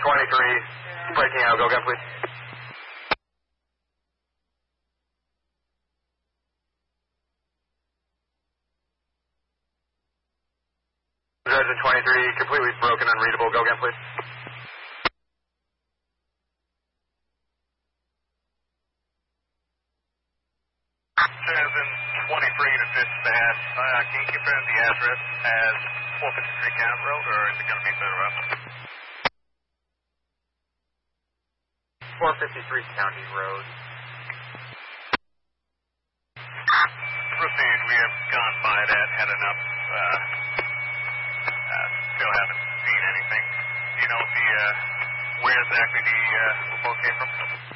23, breaking out. Go again, please. Dresden 23, completely broken, unreadable. Go again, please. Dresden 23 to dispatch. Can you confirm the address as 453 Camp Road, or is it going to be further up? 453 County Road. Proceed. We have gone by that, had enough. Still haven't seen anything. Do you know where exactly the report came from?